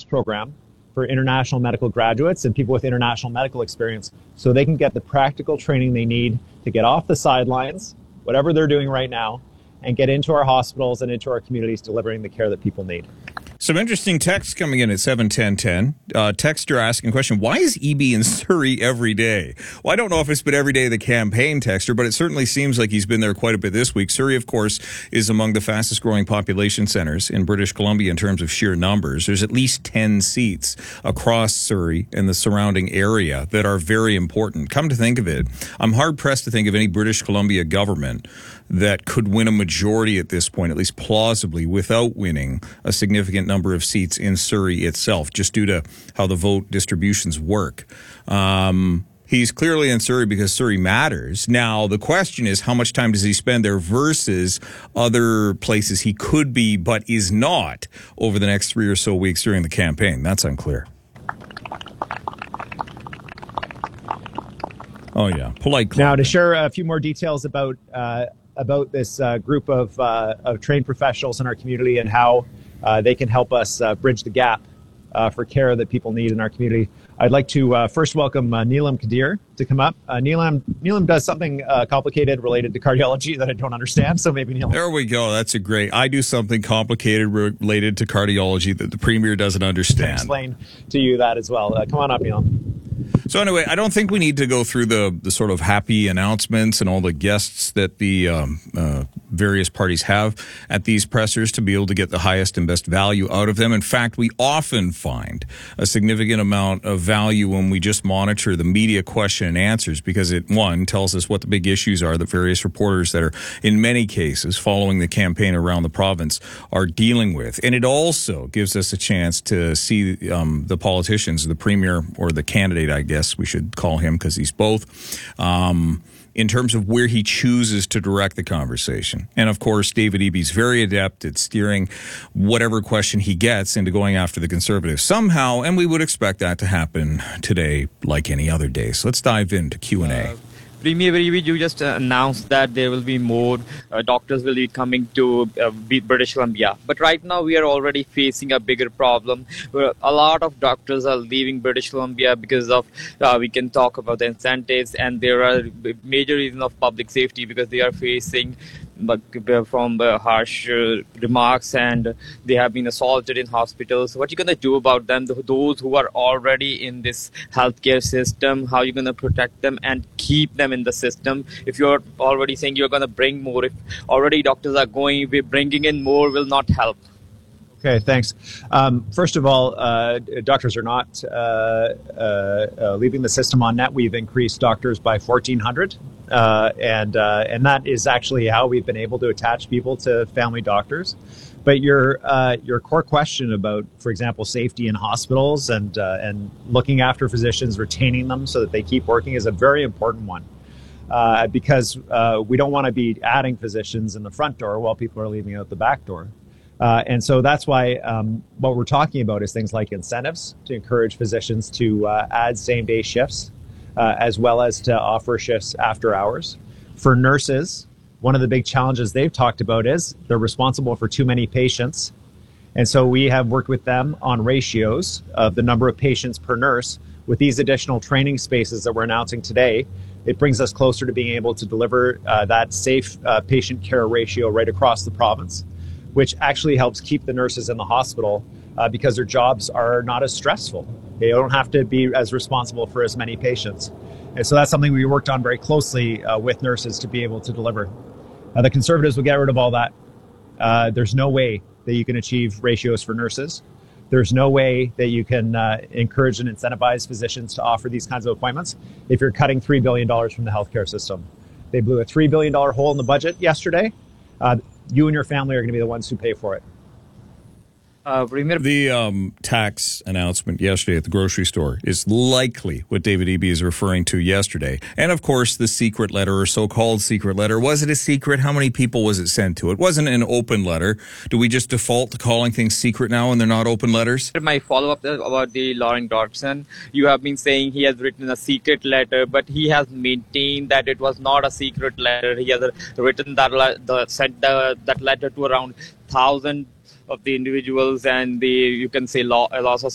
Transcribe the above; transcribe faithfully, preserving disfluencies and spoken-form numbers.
program for international medical graduates and people with international medical experience so they can get the practical training they need to get off the sidelines, whatever they're doing right now, and get into our hospitals and into our communities delivering the care that people need. Some interesting texts coming in at seven ten ten. Uh, texter asking a question, why is Eby in Surrey every day? Well, I don't know if it's been every day of the campaign, texter, but it certainly seems like he's been there quite a bit this week. Surrey, of course, is among the fastest growing population centers in British Columbia in terms of sheer numbers. There's at least ten seats across Surrey and the surrounding area that are very important. Come to think of it, I'm hard-pressed to think of any British Columbia government that could win a majority at this point, at least plausibly, without winning a significant number of seats in Surrey itself, just due to how the vote distributions work. Um, he's clearly in Surrey because Surrey matters. Now, the question is, how much time does he spend there versus other places he could be but is not over the next three or so weeks during the campaign? That's unclear. Oh, yeah. Polite club. Now, to share a few more details about uh, about this uh, group of, uh, of trained professionals in our community and how uh, they can help us uh, bridge the gap uh, for care that people need in our community, I'd like to uh, first welcome uh, Neelam Kadir to come up. Uh, Neelam, Neelam does something uh, complicated related to cardiology that I don't understand, so maybe Neelam. There we go. That's a great. I do something complicated related to cardiology that the Premier doesn't understand. Explain to you that as well. Uh, come on up, Neelam. So anyway, I don't think we need to go through the, the sort of happy announcements and all the guests that the um, uh, various parties have at these pressers to be able to get the highest and best value out of them. In fact, we often find a significant amount of value when we just monitor the media question and answers, because it, one, tells us what the big issues are that various reporters that are, in many cases, following the campaign around the province are dealing with. And it also gives us a chance to see um, the politicians, the Premier or the candidate, I guess we should call him because he's both, um, in terms of where he chooses to direct the conversation. And of course, David Eby's very adept at steering whatever question he gets into going after the Conservatives somehow, and we would expect that to happen today like any other day. So let's dive into Q and A. Uh, Premier Eby, you just uh, announced that there will be more uh, doctors will be coming to uh, British Columbia. But right now we are already facing a bigger problem where a lot of doctors are leaving British Columbia because of, uh, we can talk about the incentives, and there are major reasons of public safety because they are facing from uh, harsh uh, remarks and they have been assaulted in hospitals. What are you going to do about them, those who are already in this healthcare system? How are you going to protect them and keep them in the system? If you're already saying you're going to bring more, if already doctors are going, bringing in more will not help. Okay, thanks. Um, first of all, uh, doctors are not uh, uh, uh, leaving the system on net. We've increased doctors by fourteen hundred, uh, and uh, and that is actually how we've been able to attach people to family doctors. But your uh, your core question about, for example, safety in hospitals and uh, and looking after physicians, retaining them so that they keep working is a very important one. Uh, because uh, we don't want to be adding physicians in the front door while people are leaving out the back door. Uh, and so that's why um, what we're talking about is things like incentives to encourage physicians to uh, add same-day shifts, uh, as well as to offer shifts after hours. For nurses, one of the big challenges they've talked about is they're responsible for too many patients. And so we have worked with them on ratios of the number of patients per nurse. With these additional training spaces that we're announcing today, it brings us closer to being able to deliver uh, that safe uh, patient care ratio right across the province, which actually helps keep the nurses in the hospital uh, because their jobs are not as stressful. They don't have to be as responsible for as many patients. And so that's something we worked on very closely uh, with nurses to be able to deliver. Uh, the Conservatives will get rid of all that. Uh, there's no way that you can achieve ratios for nurses. There's no way that you can uh, encourage and incentivize physicians to offer these kinds of appointments if you're cutting three billion dollars from the healthcare system. They blew a three billion dollars hole in the budget yesterday. Uh, you and your family are going to be the ones who pay for it. Uh, the um, tax announcement yesterday at the grocery store is likely what David Eby is referring to yesterday. And, of course, the secret letter or so-called secret letter. Was it a secret? How many people was it sent to? It wasn't an open letter. Do we just default to calling things secret now and they're not open letters? My follow-up about the Lauren Dodson. You have been saying he has written a secret letter, but he has maintained that it was not a secret letter. He has written that, the, sent the, that letter to around one thousand of the individuals and the, you can say, law, loss of